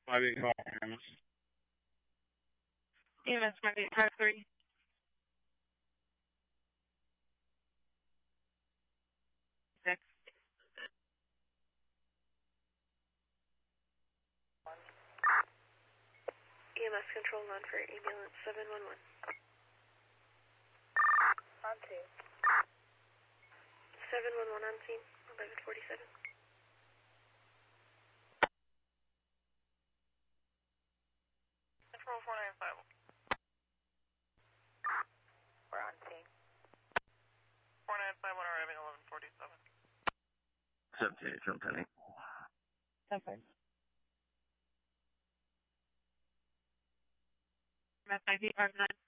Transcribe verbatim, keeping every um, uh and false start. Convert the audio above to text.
five eight five E M S. E M S five eight five three. Six. E M S control one for ambulance seven one one. On two. seven one one on scene, eleven forty-seven. Control four nine five. We're on scene. four nine five one arriving eleven forty-seven. seventy-eight, John Penny. That's fine. E M S five eight five nine.